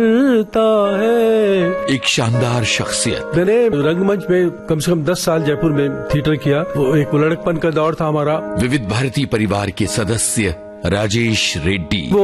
है। एक शानदार शख्सियत। मैंने रंगमंच में कम से कम 10 साल जयपुर में थिएटर किया। वो एक लड़कपन का दौर था हमारा। विविध भारती परिवार के सदस्य राजेश रेड्डी।